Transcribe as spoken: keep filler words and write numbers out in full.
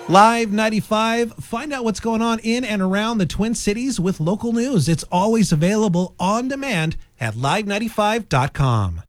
Live ninety-five, find out what's going on in and around the Twin Cities with local news. It's always available on demand at live ninety-five dot com.